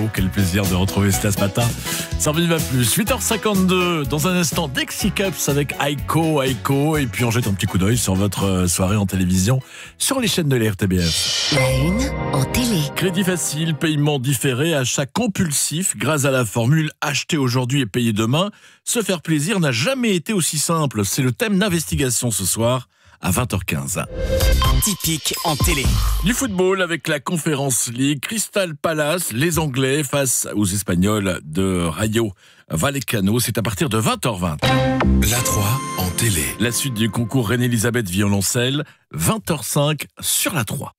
Oh, quel plaisir de retrouver cela ce matin. Ça revive à plus. 8h52, dans un instant, Dexy Cups avec Aiko. Et puis on jette un petit coup d'œil sur votre soirée en télévision, sur les chaînes de la RTBF. La une en télé. Crédit facile, paiement différé, achat compulsif. Grâce à la formule acheter aujourd'hui et payer demain, se faire plaisir n'a jamais été aussi simple. C'est le thème d'investigation ce soir à 20h15. Typique en télé. Du football avec la Conference League, Crystal Palace, les Anglais face aux Espagnols de Rayo Vallecano. C'est à partir de 20h20. La 3 en télé. La suite du concours Reine-Elisabeth violoncelle, 20h05 sur la 3.